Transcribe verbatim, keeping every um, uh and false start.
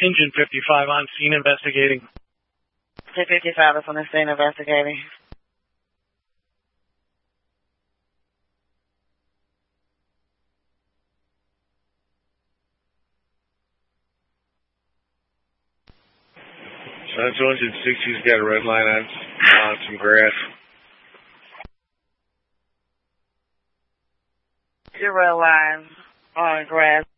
Engine fifty-five on scene investigating. T fifty-five is on the scene investigating. San two hundred sixty's got a red line on, on some grass. Your red line on grass.